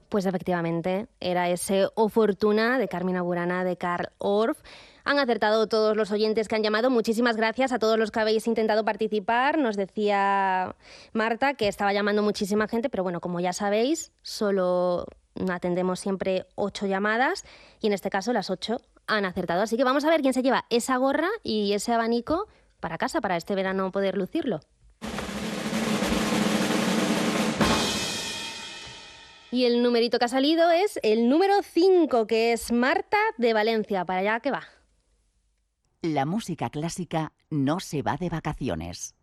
Pues efectivamente, era ese O Fortuna de Carmina Burana de Carl Orff. Han acertado todos los oyentes que han llamado. Muchísimas gracias a todos los que habéis intentado participar. Nos decía Marta que estaba llamando muchísima gente, pero bueno, como ya sabéis, solo atendemos siempre 8 llamadas y en este caso las 8 han acertado. Así que vamos a ver quién se lleva esa gorra y ese abanico para casa, para este verano poder lucirlo. Y el numerito que ha salido es el número 5, que es Marta de Valencia. ¿Para allá que va? La música clásica no se va de vacaciones.